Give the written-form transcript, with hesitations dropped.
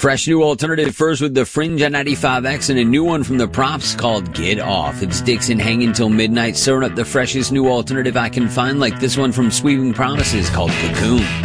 Fresh new alternative first with the Fringe at 95X and a new one from the Props called Get Off. It's Dixon hanging till midnight, serving up the freshest new alternative I can find, like this one from Sweeping Promises called Cocoon.